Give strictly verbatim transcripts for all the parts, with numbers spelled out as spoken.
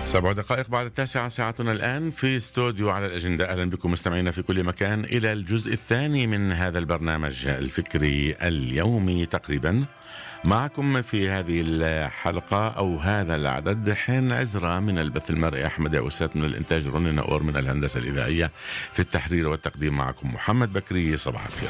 سبع دقائق بعد التاسعة ساعتنا الآن في استوديو على الأجندة. أهلا بكم مستمعينا في كل مكان إلى الجزء الثاني من هذا البرنامج الفكري اليومي تقريبا. معكم في هذه الحلقة أو هذا العدد حين عزرا من البث المرئي، أحمد أوسات من الإنتاج، روني ناور من الهندسة الإذاعية، في التحرير والتقديم معكم محمد بكري. صباح الخير.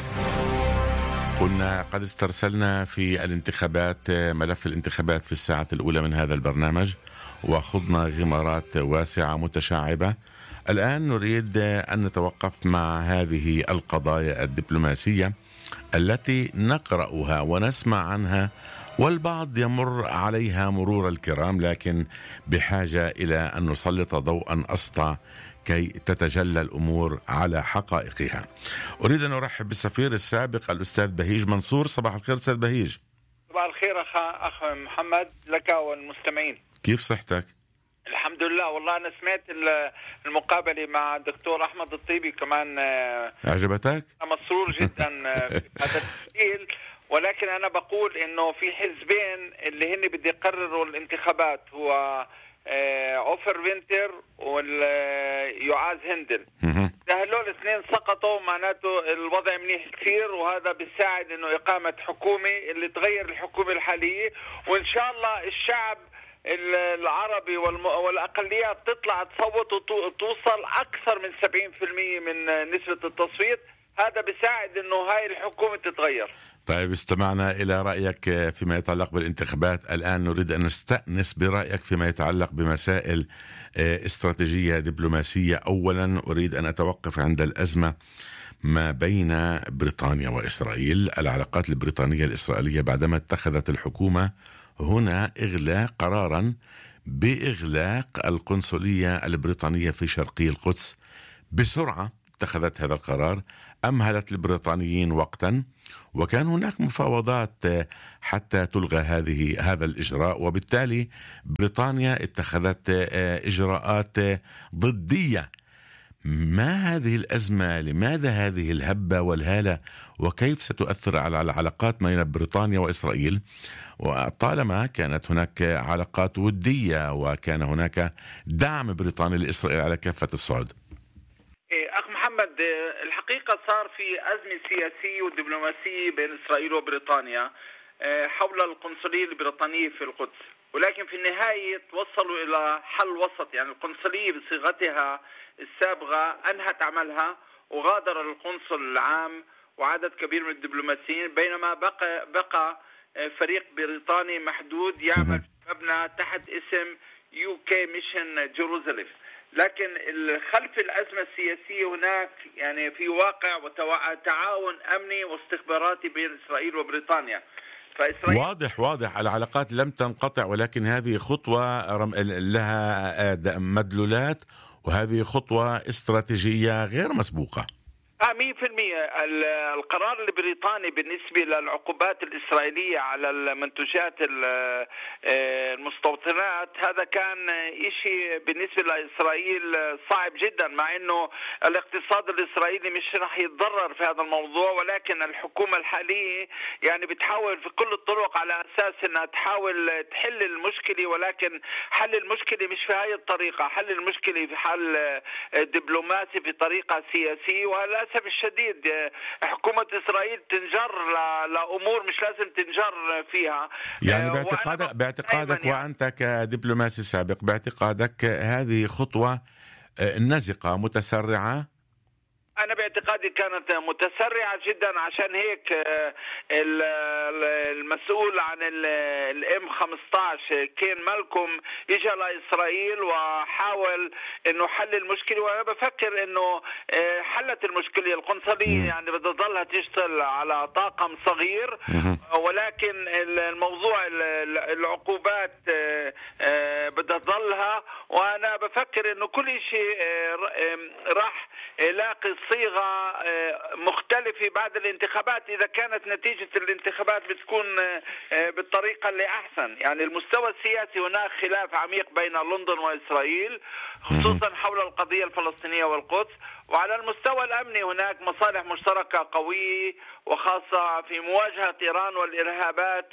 كنا قد استرسلنا في الانتخابات، ملف الانتخابات في الساعة الأولى من هذا البرنامج، وخضنا غمارات واسعة متشعبة. الآن نريد أن نتوقف مع هذه القضايا الدبلوماسية التي نقرأها ونسمع عنها، والبعض يمر عليها مرور الكرام، لكن بحاجة إلى أن نسلط ضوءا أسطع كي تتجلى الأمور على حقائقها. أريد أن أرحب بالسفير السابق الأستاذ بهيج منصور. صباح الخير أستاذ بهيج. صباح الخير أخ أخ محمد، لك والمستمعين. كيف صحتك؟ الحمد لله. والله أنا سمعت المقابلة مع الدكتور أحمد الطيبي كمان. أعجبتك؟ أنا مسرور جدا بهذا التسجيل، ولكن أنا بقول إنه في حزبين اللي هن بدي يقرروا الانتخابات، هو عوفر فينتر واليعاز هندل. هلول الاثنين سقطوا، معناته الوضع منيح كثير، وهذا بيساعد انه اقامة حكومة اللي تغير الحكومة الحالية، وان شاء الله الشعب العربي والاقليات تطلع تصوت وتوصل اكثر من سبعين بالمئة من نسبة التصويت. هذا بيساعد انه هاي الحكومة تتغير. طيب، استمعنا إلى رأيك فيما يتعلق بالانتخابات. الآن نريد أن نستأنس برأيك فيما يتعلق بمسائل استراتيجية دبلوماسية. أولا أريد أن أتوقف عند الأزمة ما بين بريطانيا وإسرائيل. العلاقات البريطانية الإسرائيلية بعدما اتخذت الحكومة هنا إغلاق قرارا بإغلاق القنصلية البريطانية في شرقي القدس بسرعة، اتخذت هذا القرار، أمهلت البريطانيين وقتا، وكان هناك مفاوضات حتى تلغى هذه هذا الإجراء، وبالتالي بريطانيا اتخذت إجراءات ضدية. ما هذه الأزمة؟ لماذا هذه الهبة والهالة؟ وكيف ستؤثر على العلاقات بين بريطانيا وإسرائيل؟ وطالما كانت هناك علاقات ودية وكان هناك دعم بريطاني لإسرائيل على كافة الصعد. أخ محمد، الحقيقة صار في أزمة سياسية ودبلوماسية بين إسرائيل وبريطانيا حول القنصلية البريطانية في القدس، ولكن في النهاية توصلوا إلى حل وسط. يعني القنصلية بصيغتها السابقة أنهت عملها، وغادر القنصل العام وعدد كبير من الدبلوماسيين، بينما بقى بقى فريق بريطاني محدود يعمل في مبنى تحت اسم يو كي ميشن جيروزاليم. لكن خلف الأزمة السياسية هناك يعني في واقع وتعاون أمني واستخباراتي بين إسرائيل وبريطانيا. فإسرائيل واضح واضح العلاقات لم تنقطع، ولكن هذه خطوة لها مدلولات، وهذه خطوة استراتيجية غير مسبوقة. آه مية في المية. القرار البريطاني بالنسبة للعقوبات الإسرائيلية على المنتجات المستوطنات، هذا كان إشي بالنسبة لإسرائيل صعب جدا، مع أنه الاقتصاد الإسرائيلي مش رح يتضرر في هذا الموضوع، ولكن الحكومة الحالية يعني بتحاول في كل الطرق على أساس أنها تحاول تحل المشكلة، ولكن حل المشكلة مش في هاي الطريقة، حل المشكلة في حل دبلوماسي في طريقة سياسية. ولا للأسف الشديد حكومة إسرائيل تنجر لأمور مش لازم تنجر فيها. يعني باعتقادك, باعتقادك يعني وأنت كدبلوماسي سابق، باعتقادك هذه خطوة نزقة متسرعة؟ أنا باعتقادي كانت متسرعة جدا، عشان هيك المسؤول عن الام خمسة عشر كين مالكم اجى لإسرائيل وحاول انه حل المشكلة، وانا بفكر انه حلت المشكلة. القنصلية يعني بدها تضلها تشتغل على طاقم صغير، ولكن الموضوع العقوبات بدها تضلها، وانا بفكر انه كل شيء راح يلاقي صيغة مختلفة بعد الانتخابات، إذا كانت نتيجة الانتخابات بتكون بالطريقة اللي أحسن. يعني المستوى السياسي هناك خلاف عميق بين لندن وإسرائيل، خصوصا حول القضية الفلسطينية والقدس، وعلى المستوى الأمني هناك مصالح مشتركة قوية، وخاصة في مواجهة إيران والإرهابات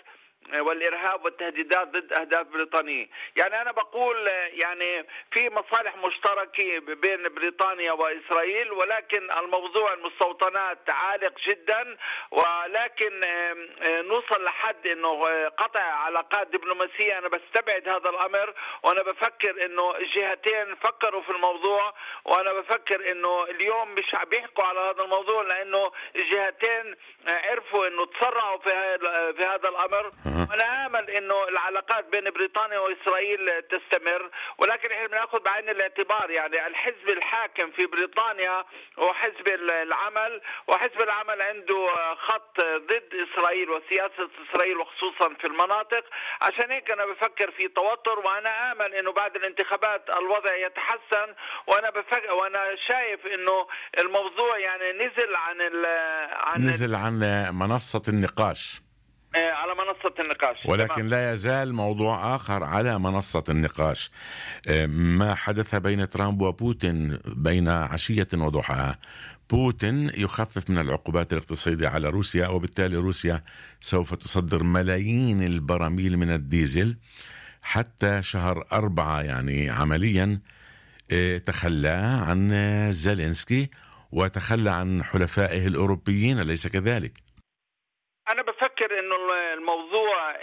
والإرهاب والتهديدات ضد أهداف بريطانية. يعني أنا بقول يعني في مصالح مشتركة بين بريطانيا وإسرائيل، ولكن الموضوع المستوطنات عالق جدا، ولكن نوصل لحد أنه قطع علاقات دبلوماسية. أنا بستبعد هذا الأمر، وأنا بفكر أنه الجهتين فكروا في الموضوع، وأنا بفكر أنه اليوم مش بيحكوا على هذا الموضوع لأنه الجهتين عرفوا أنه تسرعوا في في هذا الأمر. وأنا آمل أنه العلاقات بين بريطانيا وإسرائيل تستمر، ولكن إحنا بنأخذ بعين الاعتبار يعني الحزب الحاكم في بريطانيا هو حزب العمل، وحزب العمل عنده خط ضد إسرائيل وسياسة إسرائيل وخصوصا في المناطق. عشان هيك أنا بفكر في توتر، وأنا آمل أنه بعد الانتخابات الوضع يتحسن. وأنا بفكر وأنا شايف أنه الموضوع يعني نزل عن ال عن نزل عن منصة النقاش على منصة النقاش، ولكن تمام. لا يزال موضوع آخر على منصة النقاش، ما حدث بين ترامب وبوتين بين عشية وضحاها. بوتين يخفف من العقوبات الاقتصادية على روسيا، وبالتالي روسيا سوف تصدر ملايين البراميل من الديزل حتى شهر أربعة. يعني عمليا تخلى عن زيلينسكي وتخلى عن حلفائه الأوروبيين، أليس كذلك؟ أنا بفكر إنه الموضوع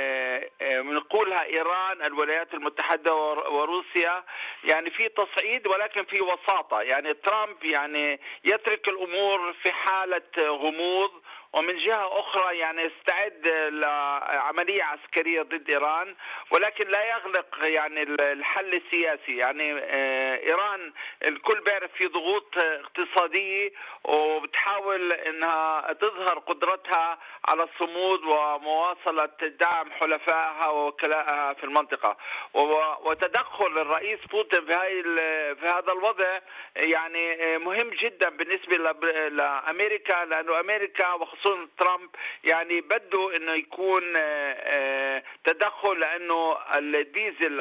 بنقولها إيران، الولايات المتحدة وروسيا، يعني في تصعيد ولكن في وساطة. يعني ترامب يعني يترك الأمور في حالة غموض، ومن جهة أخرى يعني يستعد لعملية عسكرية ضد إيران، ولكن لا يغلق يعني الحل السياسي. يعني إيران الكل بيعرف في ضغوط اقتصادية، وبتحاول إنها تظهر قدرتها على الصمود ومواصلة دعم حلفائها ووكلائها في المنطقة. وتدخل الرئيس بوتين في هاي في هذا الوضع يعني مهم جدا بالنسبة لأمريكا، لأنه أمريكا وخصوصا ترامب يعني بده إنه يكون تدخل، لأنه الديزل